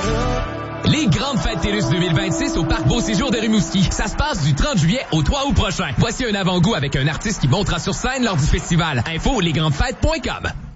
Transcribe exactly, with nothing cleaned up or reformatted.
Les grandes fêtes TELUS deux mille vingt-six au Parc Beau Séjour de Rimouski. Ça se passe du trente juillet au trois août prochain. Voici un avant-goût avec un artiste qui montera sur scène lors du festival. Info lesgrandesfêtes point com.